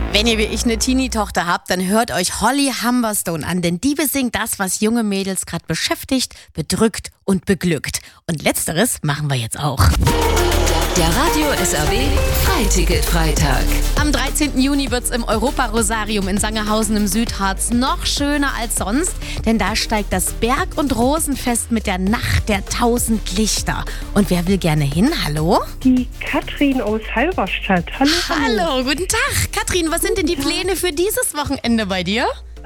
Wenn ihr wie ich eine Teenie-Tochter habt, dann hört euch Holly Humberstone an, denn die besingt das, was junge Mädels gerade beschäftigt, bedrückt und beglückt. Und letzteres machen wir jetzt auch. Der Radio SRW Freiticket-Freitag. Am 13. Juni wird's im Europa-Rosarium in Sangerhausen im Südharz noch schöner als sonst, denn da steigt das Berg- und Rosenfest mit der Nacht der 1000 Lichter. Und wer will gerne hin? Hallo? Die Katrin aus Halberstadt. Hallo. Hallo, guten Tag. Katrin, was sind denn die Pläne für dieses Wochenende bei dir?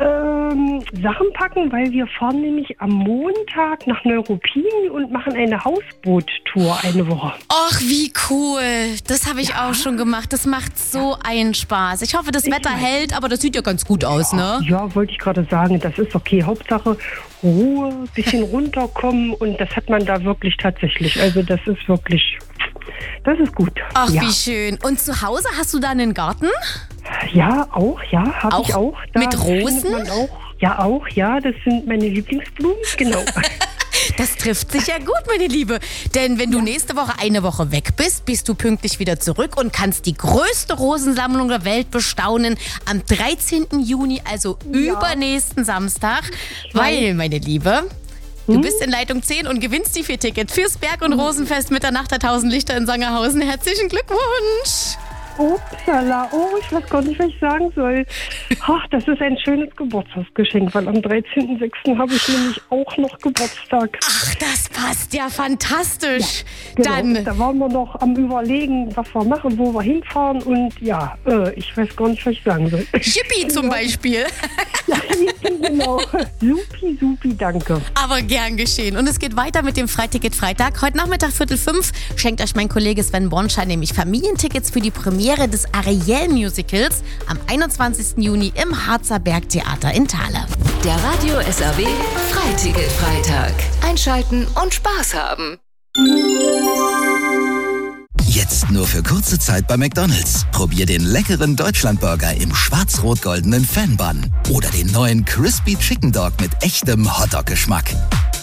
Sachen packen, weil wir fahren nämlich am Montag nach Neuruppin und machen eine Hausboot-Tour eine Woche. Och, wie cool. Das habe ich auch schon gemacht. Das macht so einen Spaß. Ich hoffe, das Wetter hält, aber das sieht ja ganz gut aus, ne? Ja, wollte ich gerade sagen, das ist okay. Hauptsache Ruhe, bisschen runterkommen und das hat man da wirklich tatsächlich. Also das ist wirklich, das ist gut. Ach, wie schön. Und zu Hause hast du da einen Garten? Ja, auch, ja, habe ich auch. Da mit Rosen? findet man auch, ja, das sind meine Lieblingsblumen, genau. Das trifft sich ja gut, meine Liebe. Denn wenn du nächste Woche eine Woche weg bist, bist du pünktlich wieder zurück und kannst die größte Rosensammlung der Welt bestaunen am 13. Juni, also übernächsten Samstag. Weil, meine Liebe, du bist in Leitung 10 und gewinnst die 4 Tickets fürs Berg- und Rosenfest mit der Nacht der 1000 Lichter in Sangerhausen. Herzlichen Glückwunsch! Upsala, ich weiß gar nicht, was ich sagen soll. Ach, das ist ein schönes Geburtstagsgeschenk, weil am 13.06. habe ich nämlich auch noch Geburtstag. Ach, das passt ja fantastisch. Ja, genau. Da waren wir noch am Überlegen, was wir machen, wo wir hinfahren und ich weiß gar nicht, was ich sagen soll. Yippie zum Beispiel. Ja, genau. Supi, danke. Aber gern geschehen. Und es geht weiter mit dem Freiticket-Freitag. Heute Nachmittag 4:45 schenkt euch mein Kollege Sven Bornschein nämlich Familientickets für die Premiere des Ariel-Musicals am 21. Juni im Harzer Bergtheater in Thale. Der Radio SRW Freiticket-Freitag. Einschalten und Spaß haben. Jetzt nur für kurze Zeit bei McDonald's. Probier den leckeren Deutschlandburger im schwarz-rot-goldenen Fan-Bun. Oder den neuen Crispy Chicken Dog mit echtem Hotdog-Geschmack.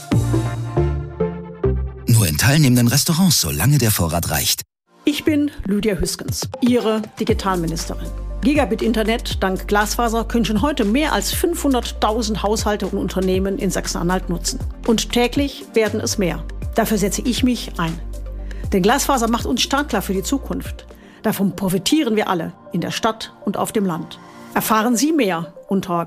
Nur in teilnehmenden Restaurants, solange der Vorrat reicht. Ich bin Lydia Hüskens, Ihre Digitalministerin. Gigabit-Internet dank Glasfaser können schon heute mehr als 500.000 Haushalte und Unternehmen in Sachsen-Anhalt nutzen. Und täglich werden es mehr. Dafür setze ich mich ein. Denn Glasfaser macht uns startklar für die Zukunft. Davon profitieren wir alle, in der Stadt und auf dem Land. Erfahren Sie mehr unter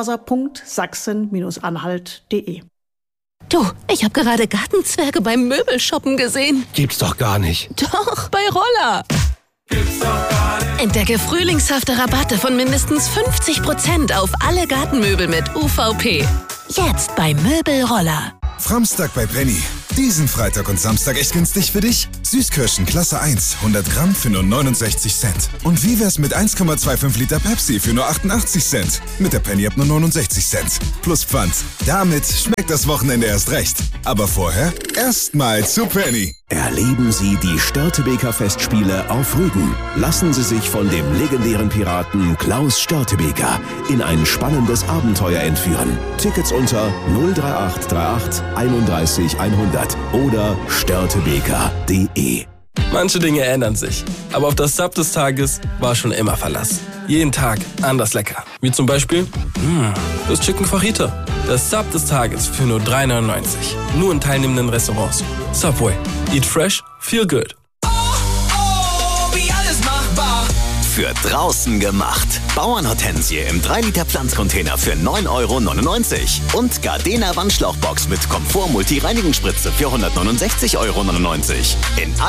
glasfaser.sachsen-anhalt.de. Du, ich habe gerade Gartenzwerge beim Möbelshoppen gesehen. Gibt's doch gar nicht. Doch, bei Roller. Gibt's doch gar nicht. Entdecke frühlingshafte Rabatte von mindestens 50% auf alle Gartenmöbel mit UVP. Jetzt bei Möbelroller. Framstag bei Penny. Diesen Freitag und Samstag echt günstig für dich? Süßkirschen Klasse 1, 100 Gramm für nur 69 Cent. Und wie wär's mit 1,25 Liter Pepsi für nur 88 Cent? Mit der Penny ab nur 69 Cent. Plus Pfand. Damit schmeckt das Wochenende erst recht. Aber vorher erstmal zu Penny. Erleben Sie die Störtebeker Festspiele auf Rügen. Lassen Sie sich von dem legendären Piraten Klaus Störtebeker in ein spannendes Abenteuer entführen. Tickets unter 03838 31 100 oder störtebeker.de. Manche Dinge ändern sich, aber auf das Sub des Tages war schon immer Verlass. Jeden Tag anders lecker. Wie zum Beispiel das Chicken Fajita. Das Sub des Tages für nur 3,99. Nur in teilnehmenden Restaurants. Subway. Eat fresh, feel good. Wie alles machbar. Für draußen gemacht. Bauernhortensie im 3-Liter Pflanzcontainer für 9,99 € und Gardena Wandschlauchbox mit Komfort Multi-Reinigungsspritze für 169,99 € in